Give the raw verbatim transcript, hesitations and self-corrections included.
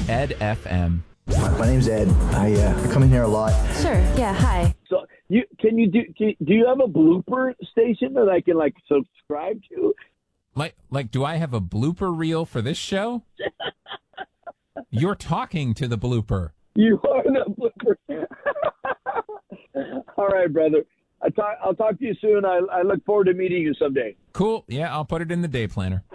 Ed F M. My, my name's Ed. I, uh, I come in here a lot. Sure. Yeah. Hi. So you can you do can, do you have a blooper station that I can like subscribe to? Like, like, do I have a blooper reel for this show? You're talking to the blooper. You are the blooper. All right, brother. I talk, I'll talk to you soon. I, I look forward to meeting you someday. Cool. Yeah, I'll put it in the day planner.